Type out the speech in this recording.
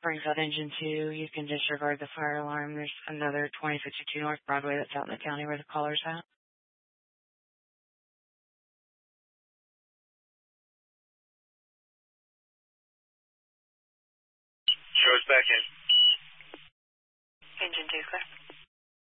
Springfield Engine 2. You can disregard the fire alarm. There's another 2052 North Broadway that's out in the county where the caller's at. Show us back in. Engine 2, clear.